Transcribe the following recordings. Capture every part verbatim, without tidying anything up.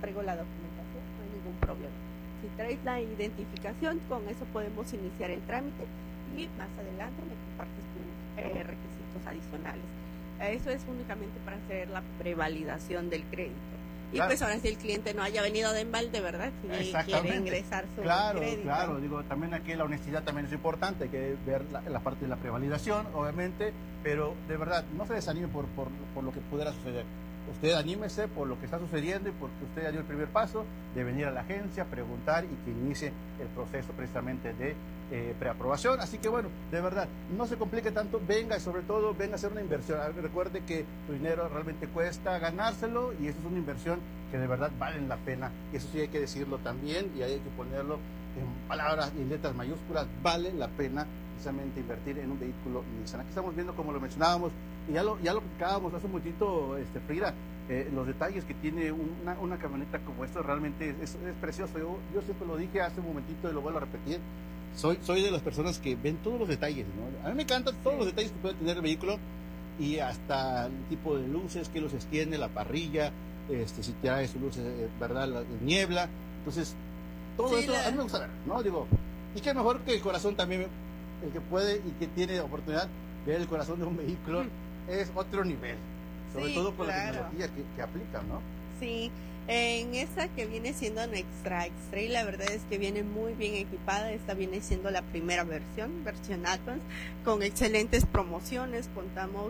traigo la documentación, no hay ningún problema. Si traes la identificación, con eso podemos iniciar el trámite y más adelante me compartes tus eh, requisitos adicionales. Eso es únicamente para hacer la prevalidación del crédito. Y claro, pues ahora si el cliente no haya venido de embalde, ¿verdad? Si quiere ingresar su claro, crédito. Claro, digo, también aquí la honestidad también es importante, hay que ver la, la parte de la prevalidación, obviamente, pero de verdad, no se desanime por, por, por lo que pudiera suceder. Usted anímese por lo que está sucediendo y porque usted ya dio el primer paso de venir a la agencia, preguntar y que inicie el proceso precisamente de eh, preaprobación. Así que bueno, de verdad, no se complique tanto, venga y sobre todo venga a hacer una inversión. Recuerde que tu dinero realmente cuesta ganárselo y eso es una inversión que de verdad vale la pena. Y eso sí hay que decirlo también y hay que ponerlo en palabras y en letras mayúsculas, vale la pena precisamente invertir en un vehículo Nissan. Aquí estamos viendo, como lo mencionábamos, y ya lo, ya lo platicábamos hace un momentito, este, Frida, eh, los detalles que tiene una, una camioneta como esta realmente es, es precioso. Yo, yo siempre lo dije hace un momentito y lo vuelvo a repetir, soy, soy de las personas que ven todos los detalles, ¿no? A mí me encantan todos los detalles que puede tener el vehículo y hasta el tipo de luces, que los extiende, la parrilla, este, si trae sus luces, ¿verdad? La, la niebla, entonces todo sí, eso la... a mí me gusta ver, ¿no? Digo, y qué mejor que el corazón también, el que puede y que tiene oportunidad de ver el corazón de un vehículo, mm. es otro nivel, sobre sí, todo por claro, la tecnología que, que aplica, ¿no? Sí, en esta que viene siendo Nextra X-Trail, la verdad es que viene muy bien equipada. Esta viene siendo la primera versión, versión Advance, con excelentes promociones. Contamos,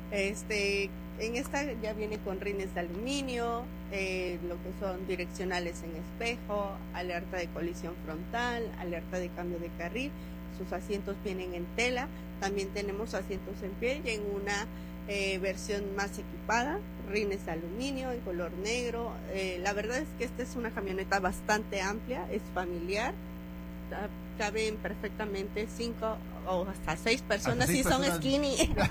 este, en esta ya viene con rines de aluminio, eh, lo que son direccionales en espejo, alerta de colisión frontal, alerta de cambio de carril. Sus asientos vienen en tela, también tenemos asientos en piel y en una eh, versión más equipada, rines de aluminio en color negro. Eh, la verdad es que esta es una camioneta bastante amplia, es familiar, caben perfectamente cinco o hasta seis personas si son skinny.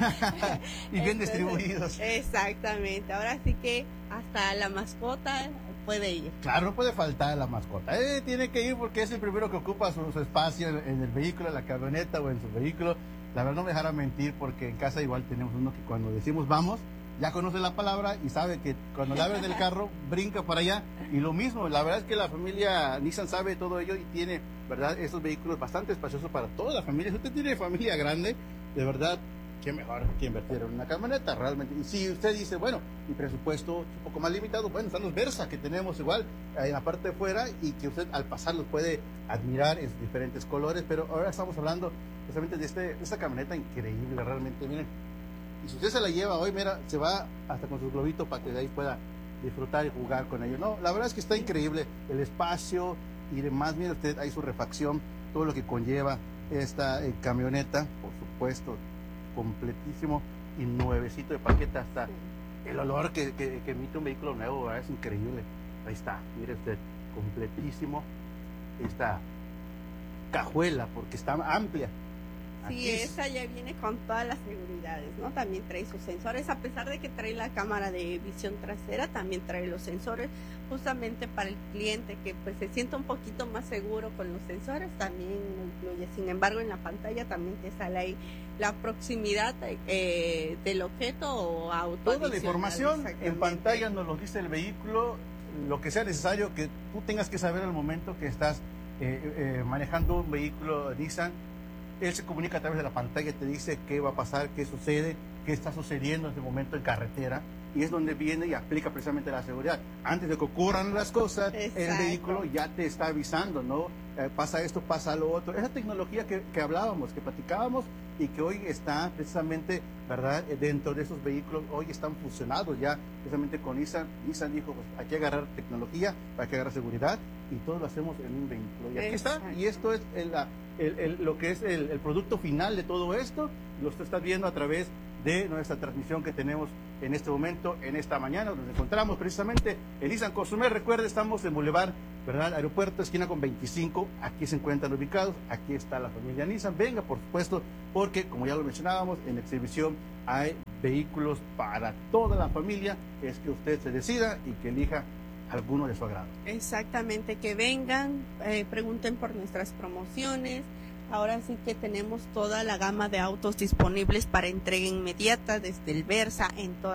Y bien distribuidos. Exactamente, ahora sí que hasta la mascota puede ir. Claro, no puede faltar la mascota, eh, tiene que ir porque es el primero que ocupa su, su espacio en, en el vehículo, en la camioneta o en su vehículo. La verdad no me dejará mentir porque en casa igual tenemos uno que cuando decimos vamos, ya conoce la palabra y sabe que cuando le abres del carro brinca para allá. Y lo mismo, la verdad es que la familia Nissan sabe todo ello y tiene, ¿verdad?, estos vehículos bastante espaciosos para toda la familia. Si usted tiene familia grande, de verdad, qué mejor que invertir en una camioneta realmente. Y si usted dice, bueno, mi presupuesto es un poco más limitado, bueno, están los Versa que tenemos igual en la parte de fuera y que usted al pasar los puede admirar en sus diferentes colores. Pero ahora estamos hablando precisamente de, este, de esta camioneta increíble, realmente, miren. Y si usted se la lleva hoy, mira, se va hasta con su globito para que de ahí pueda disfrutar y jugar con ello. No, la verdad es que está increíble el espacio y demás. Mire usted, ahí su refacción, todo lo que conlleva esta eh, camioneta, por supuesto, completísimo y nuevecito de paquete. Hasta el olor que, que, que emite un vehículo nuevo, ¿verdad? Es increíble. Ahí está, mire usted, completísimo esta cajuela porque está amplia. Sí, esa ya viene con todas las seguridades, ¿no? También trae sus sensores, a pesar de que trae la cámara de visión trasera, también trae los sensores, justamente para el cliente que pues se sienta un poquito más seguro con los sensores, también lo incluye. Sin embargo, en la pantalla también te sale ahí la proximidad eh, del objeto o auto. Toda la información en pantalla nos lo dice el vehículo, lo que sea necesario que tú tengas que saber al momento que estás eh, eh, manejando un vehículo Nissan. Él se comunica a través de la pantalla, te dice qué va a pasar, qué sucede, qué está sucediendo en este momento en carretera, y es donde viene y aplica precisamente la seguridad. Antes de que ocurran las cosas, exacto, el vehículo ya te está avisando, ¿no? Eh, pasa esto, pasa lo otro. Esa tecnología que, que hablábamos, que platicábamos y que hoy está precisamente, ¿verdad?, dentro de esos vehículos, hoy están fusionados ya precisamente con Nissan. Nissan dijo, pues hay que agarrar tecnología, hay que agarrar seguridad, y todo lo hacemos en un vehículo. Y aquí está, y esto es el, el, el, lo que es el, el producto final de todo esto, lo usted está viendo a través de nuestra transmisión que tenemos en este momento, en esta mañana, donde nos encontramos precisamente en Nissan Cozumel. Recuerde, estamos en Boulevard, ¿verdad?, Aeropuerto, esquina con veinticinco, aquí se encuentran ubicados, aquí está la familia Nissan. Venga, por supuesto, porque como ya lo mencionábamos, en exhibición hay vehículos para toda la familia. Es que usted se decida y que elija alguno de su agrado. Exactamente, que vengan, eh, pregunten por nuestras promociones. Ahora sí que tenemos toda la gama de autos disponibles para entrega inmediata, desde el Versa en toda